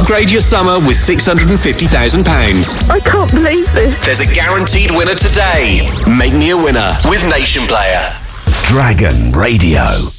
Upgrade your summer with £650,000. I can't believe this. There's a guaranteed winner today. Make me a winner with Nation Player. Dragon Radio.